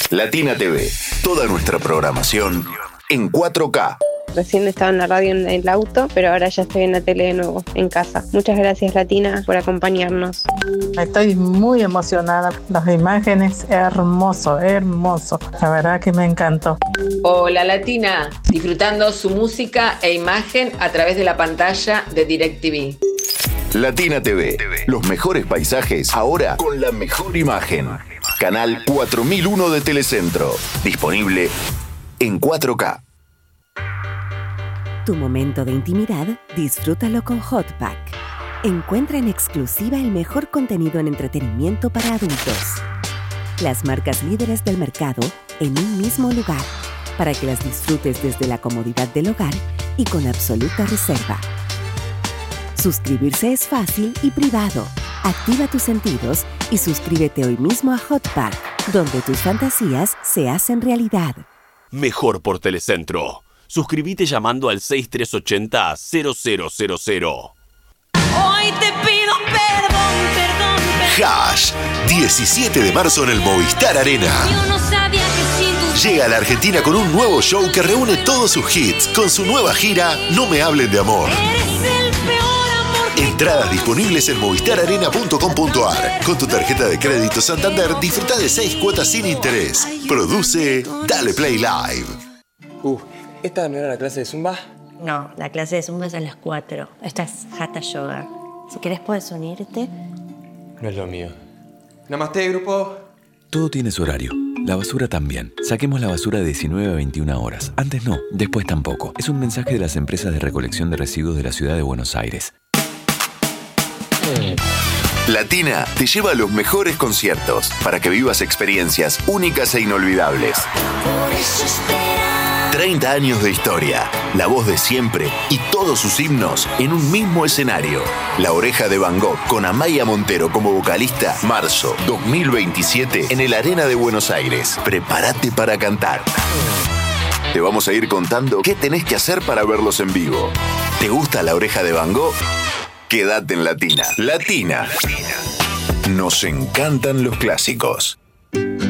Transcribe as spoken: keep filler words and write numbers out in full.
Latina T V, toda nuestra programación en cuatro K. Recién estaba en la radio en el auto, pero ahora ya estoy en la tele de nuevo, en casa. Muchas gracias, Latina, por acompañarnos. Estoy muy emocionada. Las imágenes, hermoso, hermoso. La verdad que me encantó. Hola, Latina, disfrutando su música e imagen a través de la pantalla de DirecTV. Latina T V, los mejores paisajes, ahora con la mejor imagen. Canal cuatro mil uno de Telecentro, disponible en cuatro K. Tu momento de intimidad, disfrútalo con Hotpack. Encuentra en exclusiva el mejor contenido en entretenimiento para adultos. Las marcas líderes del mercado en un mismo lugar, para que las disfrutes desde la comodidad del hogar y con absoluta reserva. Suscribirse es fácil y privado. Activa tus sentidos y suscríbete hoy mismo a Hotpack, donde tus fantasías se hacen realidad. Mejor por Telecentro. Suscríbete llamando al seis tres ocho cero cero cero cero cero. Hoy te pido perdón, perdón, perdón. Hash, diecisiete de marzo en el Movistar Arena. Yo no sabía que sin tu... Llega a la Argentina con un nuevo show que reúne todos sus hits con su nueva gira No me hablen de amor. Eres el peor amor que... Entradas disponibles en movistar arena punto com punto ar. Con tu tarjeta de crédito Santander disfruta de seis cuotas sin interés. Produce Dale Play Live. Uh, ¿esta no era la clase de Zumba? No, la clase de Zumba es a las cuatro. Esta es Hatha Yoga. Si querés puedes unirte. No es lo mío. Namaste, grupo. Todo tiene su horario. La basura también. Saquemos la basura de diecinueve a veintiuna horas. Antes no, después tampoco. Es un mensaje de las empresas de recolección de residuos de la ciudad de Buenos Aires. Latina te lleva a los mejores conciertos para que vivas experiencias únicas e inolvidables. Por eso espera. treinta años de historia, la voz de siempre y todos sus himnos en un mismo escenario. La Oreja de Van Gogh con Amaya Montero como vocalista, marzo dos mil veintisiete en el Arena de Buenos Aires. Prepárate para cantar. Te vamos a ir contando qué tenés que hacer para verlos en vivo. ¿Te gusta La Oreja de Van Gogh? Quédate en Latina. Latina. Nos encantan los clásicos.